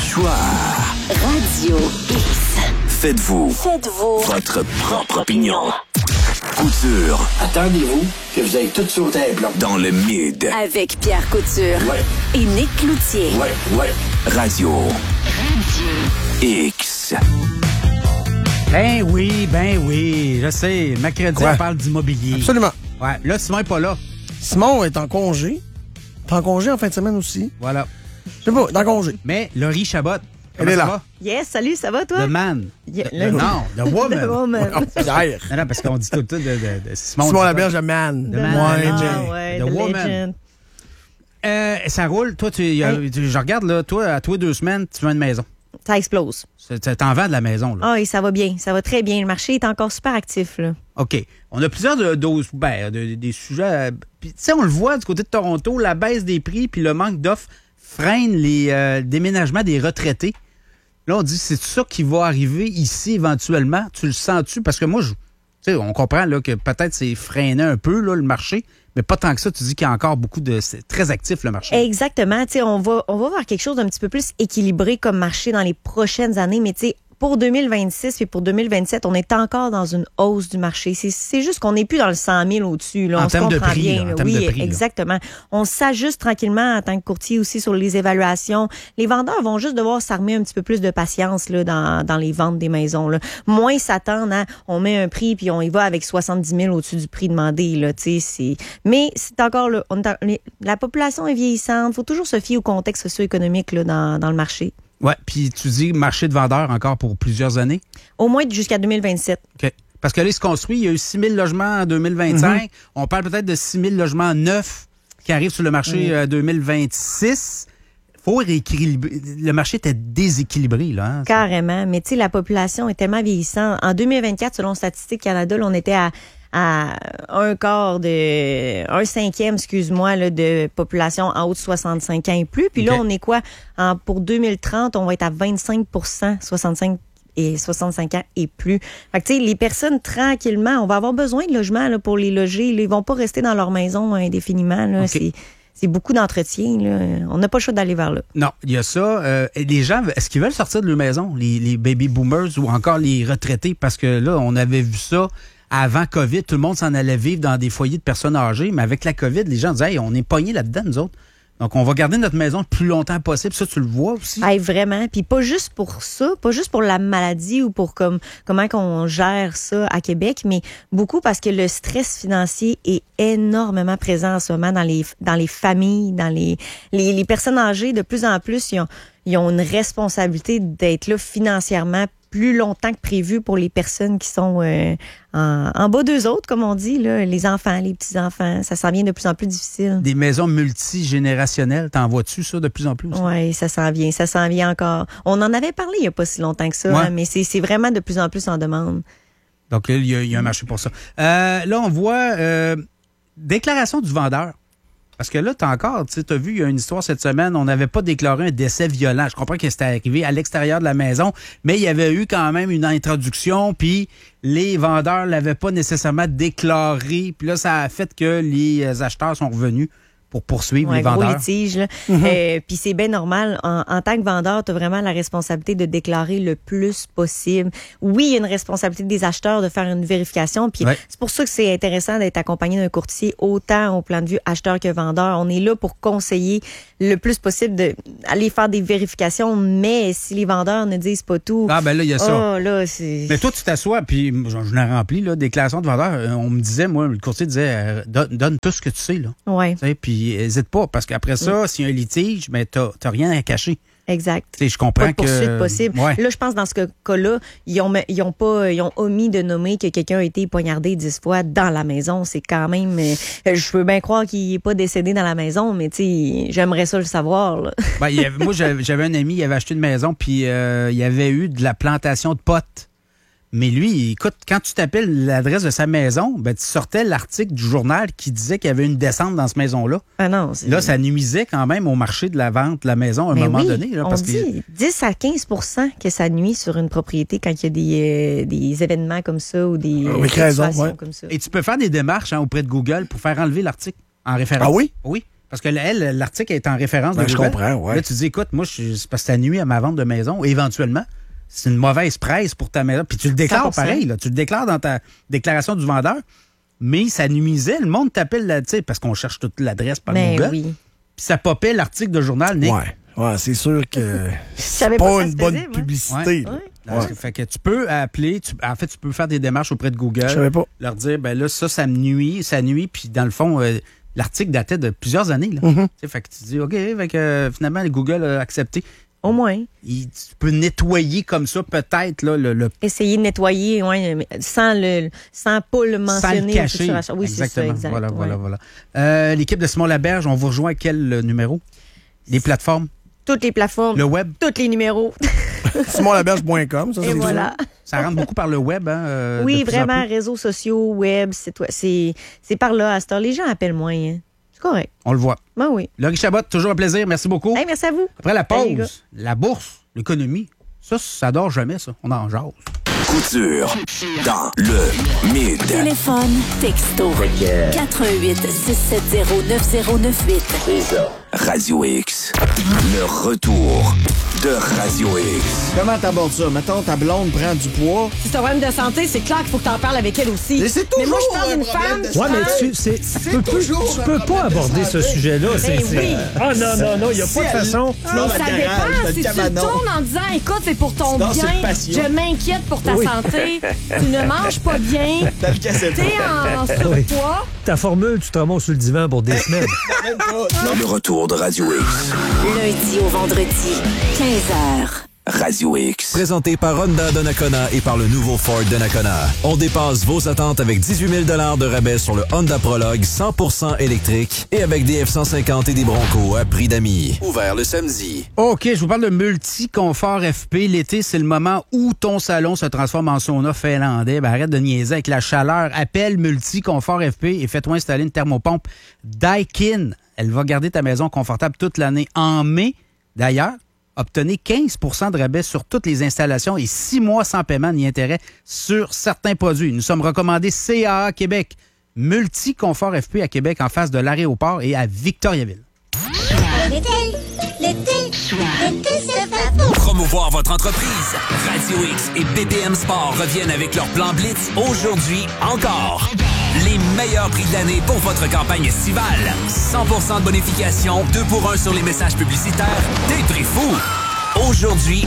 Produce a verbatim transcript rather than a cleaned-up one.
choix. Radio X. Faites-vous. Faites-vous. Votre propre opinion. Couture. Attendez-vous que vous ayez tout sauté un plomb. Dans le mid. Avec Pierre Couture. Ouais. Et Nick Cloutier. Ouais, ouais. Radio. Radio X. Ben oui, ben oui. Je sais, mercredi, Quoi? on parle d'immobilier. Absolument. Ouais, là, Simon est pas là. Simon est en congé. T'es en congé en fin de semaine aussi. Voilà. Je sais pas, t'es en congé. Mais Laurie Chabot, Elle comment est ça là. va? Yes, salut, ça va, toi? The man. Yeah, The- le- non, The woman. The woman. Pierre. Non, non, parce qu'on dit tout le temps de, de, de Simon. Simon dit Laberge, pas. le man. The man. Ouais, Ah, mais- ouais, The the woman. legend. Euh, ça roule. Toi, tu, y a- Hey. tu- je regarde, là, toi, à toi deux semaines, tu vends une maison. Ça explose. C'est- T'en vends de la maison, là. Ah, et ça va bien, ça va très bien. Le marché est encore super actif, là. OK. On a plusieurs de, de- ben, de- des sujets. euh, Puis, tu sais, on le voit du côté de Toronto, la baisse des prix puis le manque d'offres freine les euh, déménagements des retraités. Là, on dit, c'est ça qui va arriver ici éventuellement. Tu le sens-tu? Parce que moi, je, tu sais, on comprend là, que peut-être c'est freiné un peu là, le marché, mais pas tant que ça. Tu dis qu'il y a encore beaucoup de... C'est très actif, le marché. Exactement. Tu sais, on va, on va voir quelque chose d'un petit peu plus équilibré comme marché dans les prochaines années, mais tu sais, pour deux mille vingt-six et pour deux mille vingt-sept, on est encore dans une hausse du marché. C'est, c'est juste qu'on n'est plus dans le cent mille au-dessus. Là. En on se termes de comprend prix, bien. là, en là. termes Oui, de prix, là. exactement. On s'ajuste tranquillement en tant que courtier aussi sur les évaluations. Les vendeurs vont juste devoir s'armer un petit peu plus de patience là, dans, dans les ventes des maisons. Là. Moins s'attendre à on met un prix puis on y va avec soixante-dix mille au-dessus du prix demandé. Là, c'est... Mais c'est encore là. On est en- les- la population est vieillissante. Il faut toujours se fier au contexte socio-économique là, dans, dans le marché. Ouais. Puis tu dis marché de vendeurs encore pour plusieurs années. Au moins jusqu'à deux mille vingt-sept. OK. Parce que là, il se construit, il y a eu six mille logements en deux mille vingt-cinq. Mm-hmm. On parle peut-être de six mille logements neufs qui arrivent sur le marché euh, deux mille vingt-six. Faut rééquilibrer. Le marché était déséquilibré, là. Hein? Carrément. Mais tu sais, la population est tellement vieillissante. En deux mille vingt-quatre, selon Statistique Canada, là, on était à, à un quart de... un cinquième, excuse-moi, là, de population en haut de soixante-cinq ans et plus. Puis là, OK. on est quoi? En, pour deux mille trente, on va être à vingt-cinq pour cent, soixante-cinq et soixante-cinq ans et plus. Fait que, tu sais, les personnes, tranquillement, on va avoir besoin de logements là, pour les loger. Là, ils vont pas rester dans leur maison indéfiniment. Là. OK. C'est, c'est beaucoup d'entretien. Là. On n'a pas le choix d'aller vers là. Non, il y a ça. Euh, et les gens, est-ce qu'ils veulent sortir de leur maison, les, les baby boomers ou encore les retraités? Parce que là, on avait vu ça avant COVID. Tout le monde s'en allait vivre dans des foyers de personnes âgées. Mais avec la COVID, les gens disaient, hey, on est pognés là-dedans, nous autres. Donc, on va garder notre maison le plus longtemps possible. Ça, tu le vois aussi? Hey, vraiment. Puis pas juste pour ça, pas juste pour la maladie ou pour comme comment qu'on gère ça à Québec, mais beaucoup parce que le stress financier est énormément présent en ce moment dans les dans les familles, dans les les, les personnes âgées. De plus en plus, ils ont, ils ont une responsabilité d'être là financièrement plus longtemps que prévu pour les personnes qui sont euh, en, en bas d'eux autres, comme on dit, là, les enfants, les petits-enfants. Ça s'en vient de plus en plus difficile. Des maisons multigénérationnelles, t'en vois-tu ça de plus en plus aussi? Oui, ça s'en vient, ça s'en vient encore. On en avait parlé il n'y a pas si longtemps que ça, Ouais. hein, mais c'est, c'est vraiment de plus en plus en demande. Donc là, il y, a, il y a un marché pour ça. Euh, là, on voit euh, déclaration du vendeur. Parce que là, t'as encore, tu as vu, il y a une histoire cette semaine, on n'avait pas déclaré un décès violent. Je comprends que c'était arrivé à l'extérieur de la maison, mais il y avait eu quand même une introduction, puis les vendeurs l'avaient pas nécessairement déclaré. Puis là, ça a fait que les acheteurs sont revenus pour poursuivre Ouais, les gros vendeurs. litige, là. Euh, puis c'est bien normal. En, en tant que vendeur, tu as vraiment la responsabilité de déclarer le plus possible. Oui, il y a une responsabilité des acheteurs de faire une vérification. Puis Ouais. c'est pour ça que c'est intéressant d'être accompagné d'un courtier, autant au plan de vue acheteur que vendeur. On est là pour conseiller le plus possible d'aller faire des vérifications, mais si les vendeurs ne disent pas tout, Ah, ben là, il y a ça. oh, là, c'est... Mais toi, tu t'assois, puis je, je l'ai rempli, là, déclaration de vendeur. Euh, On me disait, moi, le courtier disait, euh, donne, donne tout ce que tu sais, là. Ouais, Tu sais, puis n'hésite pas, parce qu'après ça, s'il y a un litige, ben, t'as t'as rien à cacher. exact. Tu sais, je comprends Pas de poursuite que... possible. Ouais. Là, je pense dans ce cas-là, ils ont, ils ont pas, ils ont omis de nommer que quelqu'un a été poignardé dix fois dans la maison. C'est quand même, euh, je peux bien croire qu'il est pas décédé dans la maison, mais tu sais, j'aimerais ça le savoir, là. Ben, il y avait- moi, j'avais j'avais un ami, il avait acheté une maison, puis euh, il y avait eu de la plantation de potes. Mais lui, écoute, quand tu t'appelles l'adresse de sa maison, ben, tu sortais l'article du journal qui disait qu'il y avait une descente dans cette maison-là. Ah non, c'est... Là, ça nuisait quand même au marché de la vente de la maison à un Mais moment oui, donné. Là, on parce que... dit dix à quinze pour cent que ça nuit sur une propriété quand il y a des, euh, des événements comme ça ou des Ah, euh, avec raison, situations ouais. comme ça. Et tu peux faire des démarches hein, auprès de Google pour faire enlever l'article en référence. Ah oui? Oui. Parce que là, elle, l'article est en référence Ben, de je Google. comprends, ouais. Là, tu dis, écoute, moi, je- c'est parce que ça nuit à ma vente de maison. Et éventuellement, c'est une mauvaise presse pour ta maison. Puis tu le déclares cent pour cent. pareil, là. Tu le déclares dans ta déclaration du vendeur. Mais ça nuisait. Le monde t'appelle, là, tu sais, parce qu'on cherche toute l'adresse par Mais Google. oui. Puis ça popait l'article de journal, Nick. Ouais, ouais, c'est sûr que savais c'est pas pas que ça une se bonne faisait, moi. publicité. Ouais. là. Ouais. Parce que- Fait que tu peux appeler, tu- en fait, tu peux faire des démarches auprès de Google. Je savais pas. Leur dire, ben là, ça, ça me nuit, ça nuit. Puis dans le fond, euh, l'article datait de plusieurs années. Là. Mm-hmm. Tu sais, fait que tu dis, OK, fait que, euh, finalement, Google a accepté. Au moins. Il- tu peux nettoyer comme ça, peut-être, là, le, le Essayer de nettoyer, ouais, mais sans le, sans pas le sans mentionner. le ou cacher. tout ça. Oui, c'est ça, Exactement. exact. Voilà, ouais. voilà, voilà. Euh, L'équipe de Simon Laberge, on vous rejoint à quel euh, numéro? Les plateformes? Toutes les plateformes. Le web? Tous les numéros. simon laberge point com, ça, Et c'est voilà. Ça rentre beaucoup par le web, hein? euh, Oui, de plus en vraiment, plus. réseaux sociaux, web, c'est c'est c'est par là à cette heure. Les gens appellent moins. Hein. C'est correct. On le voit. Ben oui. Laurie Chabot, toujours un plaisir. Merci beaucoup. Hey, merci à vous. Après la Salut, les gars. pause, la bourse, l'économie, ça, ça dort jamais, ça. On en jase. Couture dans le Mid. Téléphone, texto. quatre un huit, six sept zéro, neuf zéro neuf huit. C'est ça. Radio X. Le retour de Radio X. Comment t'abordes ça? Mettons, ta blonde prend du poids. Si c'est un problème de santé, c'est clair qu'il faut que t'en parles avec elle aussi. Mais c'est Mais moi, je toujours parle un d'une problème femme de qui Ouais, mais parle- tu, c'est, tu peux, plus- tu peux pas aborder ce sujet-là. C'est, Ben c'est- oui. Ah non, non, non, il n'y a pas de façon. Mais dans le ça garage, dépend. dans le Si tu cabanon. tournes en disant, écoute, c'est pour ton Sinon, c'est bien, une passion. je m'inquiète pour ta Oui. santé, tu ne manges pas bien, T'as le cassette. t'es en, en surpoids. Ta formule, tu te remontes sur le divan pour des semaines. Même pas. Le retour de Radio X. Lundi au vendredi, quinze heures. Radio X. Présenté par Honda Donnacona et par le nouveau Ford Donnacona. On dépasse vos attentes avec dix-huit mille dollars de rabais sur le Honda Prologue cent pour cent électrique et avec des F cent cinquante et des Bronco à prix d'amis. Ouvert le samedi. OK, je vous parle de multi-confort F P. L'été, c'est le moment où ton salon se transforme en sauna finlandais. Ben, arrête de niaiser avec la chaleur. Appelle multi-confort F P et fais-toi installer une thermopompe Daikin. Elle va garder ta maison confortable toute l'année. En mai, d'ailleurs, obtenez quinze pour cent de rabais sur toutes les installations et six mois sans paiement ni intérêt sur certains produits. Nous sommes recommandés C A A Québec. Multi-confort F P à Québec en face de l'aéroport et à Victoriaville. Promouvoir votre entreprise. Radio X et B P M Sport reviennent avec leur plan Blitz aujourd'hui encore. Les meilleurs prix de l'année pour votre campagne estivale. cent pour cent de bonification, deux pour un sur les messages publicitaires, des prix fous. Aujourd'hui